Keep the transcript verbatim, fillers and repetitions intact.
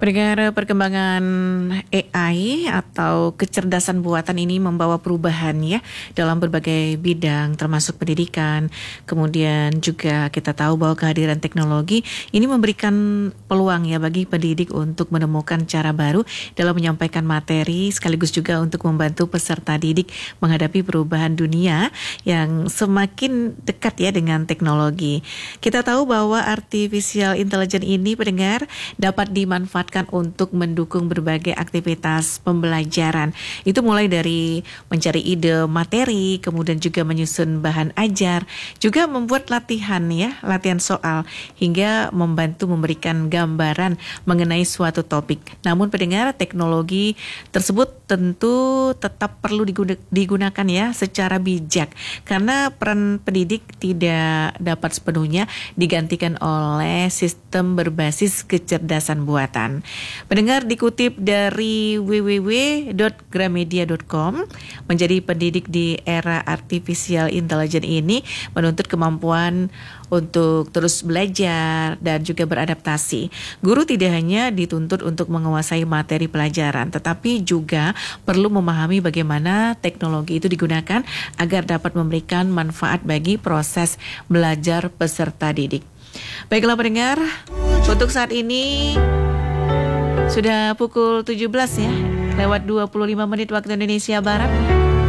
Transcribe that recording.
Pendengar, perkembangan A I atau kecerdasan buatan ini membawa perubahan ya dalam berbagai bidang termasuk pendidikan. Kemudian juga kita tahu bahwa kehadiran teknologi ini memberikan peluang ya bagi pendidik untuk menemukan cara baru dalam menyampaikan materi sekaligus juga untuk membantu peserta didik menghadapi perubahan dunia yang semakin dekat ya dengan teknologi. Kita tahu bahwa artificial intelligence ini pendengar dapat dimanfaatkan untuk mendukung berbagai aktivitas pembelajaran. Itu mulai dari mencari ide materi, kemudian juga menyusun bahan ajar, juga membuat latihan ya, latihan soal, hingga membantu memberikan gambaran mengenai suatu topik. Namun pendengar, teknologi tersebut tentu tetap perlu digunakan ya secara bijak, karena peran pendidik tidak dapat sepenuhnya digantikan oleh sistem berbasis kecerdasan buatan. Pendengar, dikutip dari w w w dot gramedia dot com, menjadi pendidik di era artificial intelligence ini menuntut kemampuan untuk terus belajar dan juga beradaptasi. Guru tidak hanya dituntut untuk menguasai materi pelajaran, tetapi juga perlu memahami bagaimana teknologi itu digunakan agar dapat memberikan manfaat bagi proses belajar peserta didik. Baiklah pendengar, untuk saat ini sudah pukul tujuh belas ya, lewat dua puluh lima menit waktu Indonesia Barat.